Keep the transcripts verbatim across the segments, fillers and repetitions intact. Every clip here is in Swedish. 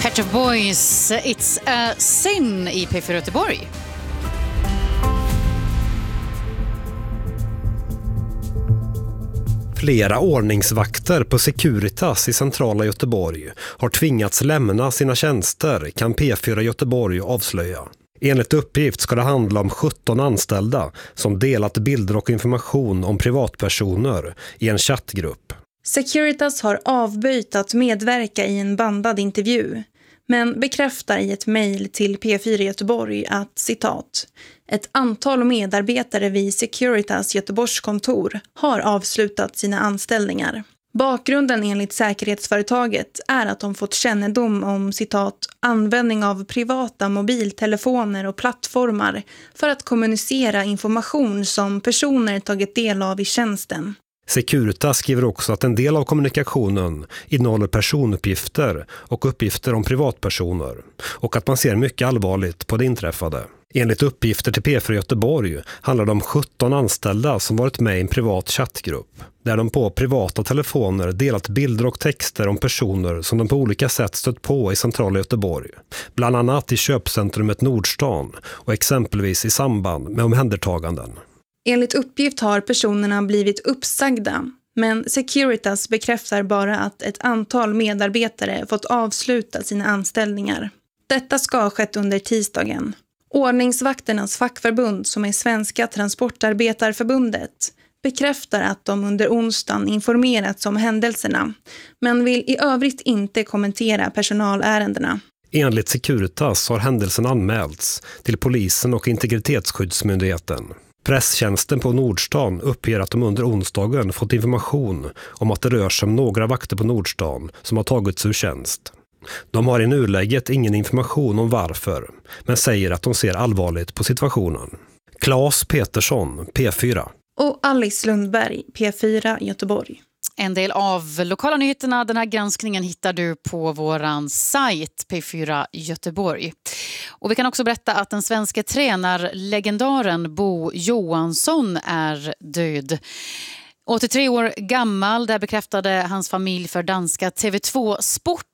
Pet Shop Boys, It's a Sin i P fyra Göteborg. Flera ordningsvakter på Securitas i centrala Göteborg har tvingats lämna sina tjänster, kan P fyra Göteborg avslöja. Enligt uppgift ska det handla om sjutton anställda som delat bilder och information om privatpersoner i en chattgrupp. Securitas har avböjt att medverka i en bandad intervju, men bekräftar i ett mejl till P fyra Göteborg att, citat, ett antal medarbetare vid Securitas Göteborgs kontor har avslutat sina anställningar. Bakgrunden enligt säkerhetsföretaget är att de fått kännedom om, citat, användning av privata mobiltelefoner och plattformar för att kommunicera information som personer tagit del av i tjänsten. Securitas skriver också att en del av kommunikationen innehåller personuppgifter och uppgifter om privatpersoner och att man ser mycket allvarligt på det inträffade. Enligt uppgifter till P fyra Göteborg handlar det om sjutton anställda som varit med i en privat chattgrupp där de på privata telefoner delat bilder och texter om personer som de på olika sätt stött på i centrala Göteborg, bland annat i köpcentrumet Nordstan och exempelvis i samband med omhändertaganden. Enligt uppgift har personerna blivit uppsagda, men Securitas bekräftar bara att ett antal medarbetare fått avsluta sina anställningar. Detta ska ha skett under tisdagen. Ordningsvakternas fackförbund, som är Svenska Transportarbetarförbundet, bekräftar att de under onsdagen informerats om händelserna, men vill i övrigt inte kommentera personalärendena. Enligt Securitas har händelsen anmälts till polisen och integritetsskyddsmyndigheten. Presstjänsten på Nordstan uppger att de under onsdagen fått information om att det rör sig om några vakter på Nordstan som har tagits ur tjänst. De har i nuläget ingen information om varför, men säger att de ser allvarligt på situationen. Claes Petersson, P fyra. Och Alice Lundberg, P fyra Göteborg. En del av lokala nyheterna, den här granskningen hittar du på våran sajt P fyra Göteborg. Och vi kan också berätta att den svenska tränarlegendaren Bo Johansson är död. åttiotre år gammal, där bekräftade hans familj för danska T V två Sport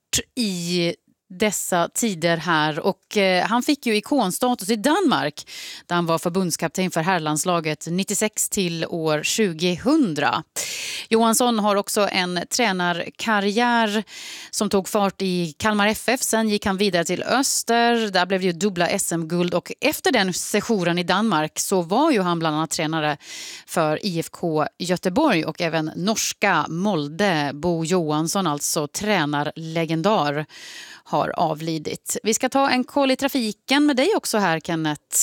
i dessa tider här, och eh, han fick ju ikonstatus i Danmark där han var förbundskapten för herrlandslaget nittiosex till år tjugohundra. Johansson har också en tränarkarriär som tog fart i Kalmar F F. Sen gick han vidare till Öster. Där blev ju dubbla S M-guld, och efter den sessionen i Danmark så var ju han bland annat tränare för I F K Göteborg och även norska Molde. Bo Johansson, alltså tränarlegendar, har avlidit. Vi ska ta en koll i trafiken med dig också här, Kenneth.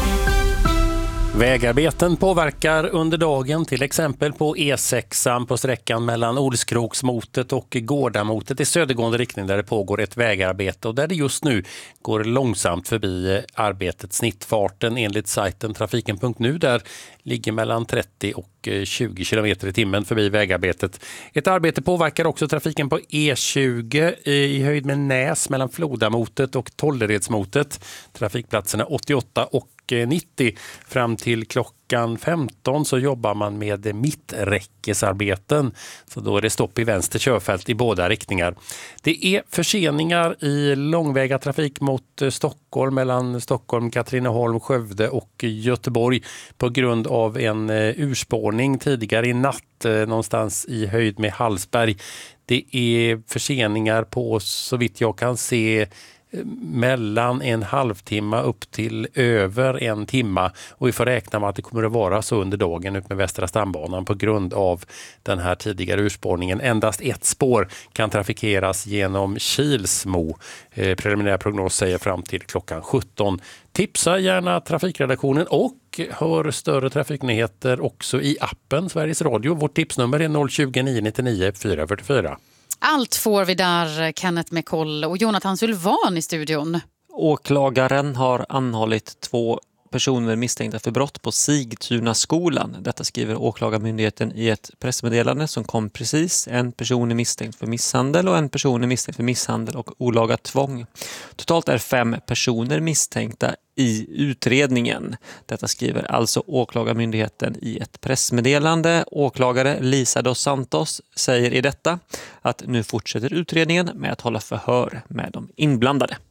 Vägarbeten påverkar under dagen, till exempel på E sex på sträckan mellan Olskroksmotet och Gårdamotet i södergående riktning, där det pågår ett vägarbete och där det just nu går långsamt förbi arbetet. Snittfarten enligt sajten trafiken punkt nu där ligger mellan trettio och tjugo kilometer i timmen förbi vägarbetet. Ett arbete påverkar också trafiken på E tjugo i höjd med Näs mellan Flodamotet och Tolleredsmotet. Trafikplatserna åttioåtta och nittio. Fram till klockan femton så jobbar man med mitträckesarbeten. Så då är det stopp i vänster körfält i båda riktningar. Det är förseningar i långväga trafik mot Stockholm mellan Stockholm, Katrineholm, Skövde och Göteborg på grund av en urspårning tidigare i natt någonstans i höjd med Hallsberg. Det är förseningar på, så vitt jag kan se, mellan en halvtimme upp till över en timma, och vi får räkna med att det kommer att vara så under dagen ut med Västra stambanan på grund av den här tidigare urspårningen. Endast ett spår kan trafikeras genom Kilsmo. Eh, preliminär prognos säger fram till klockan sjutton. Tipsa gärna trafikredaktionen och hör större trafiknyheter också i appen Sveriges Radio. Vårt tipsnummer är noll tjugo nio nittionio fyra fyrtiofyra. Allt får vi där, Kenneth McColl och Jonathan Sylvan i studion. Åklagaren har anhållit två personer misstänkta för brott på Sigtuna skolan. Detta skriver åklagarmyndigheten i ett pressmeddelande som kom precis. En person är misstänkt för misshandel och en person är misstänkt för misshandel och olaga tvång. Totalt är fem personer misstänkta i utredningen. Detta skriver alltså åklagarmyndigheten i ett pressmeddelande. Åklagare Lisa dos Santos säger i detta att nu fortsätter utredningen med att hålla förhör med de inblandade.